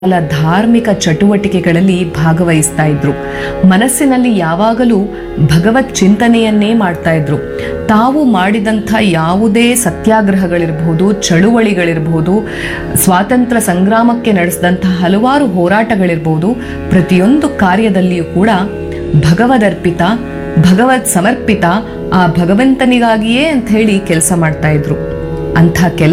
ಧಾರ್ಮಿಕ ಚಟುವಟಿಕೆಗಳಲ್ಲಿ ಭಾಗವಹಿಸ್ತಾ ಇದ್ರು. ಮನಸ್ಸಿನಲ್ಲಿ ಯಾವಾಗಲೂ ಭಗವತ್ ಚಿಂತನೆಯನ್ನೇ ಮಾಡ್ತಾ ಇದ್ರು. ತಾವು ಮಾಡಿದಂಥ ಯಾವುದೇ ಸತ್ಯಾಗ್ರಹಗಳಿರಬಹುದು, ಚಳುವಳಿಗಳಿರಬಹುದು, ಸ್ವಾತಂತ್ರ್ಯ ಸಂಗ್ರಾಮಕ್ಕೆ ನಡೆಸಿದಂಥ ಹಲವಾರು ಹೋರಾಟಗಳಿರಬಹುದು, ಪ್ರತಿಯೊಂದು ಕಾರ್ಯದಲ್ಲಿಯೂ ಕೂಡ ಭಗವದರ್ಪಿತ, ಭಗವತ್ ಸಮರ್ಪಿತ, ಆ ಭಗವಂತನಿಗಾಗಿಯೇ ಅಂತ ಹೇಳಿ ಕೆಲಸ ಮಾಡ್ತಾ ಇದ್ರು. ಅಂಥ ಕೆಲಸ